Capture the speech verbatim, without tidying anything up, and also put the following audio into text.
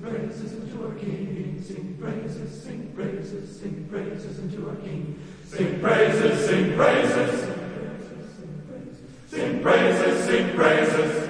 praises unto our King. Sing praises, sing praises, sing praises unto our King. Sing praises, sing praises, sing praises, sing praises, sing praises.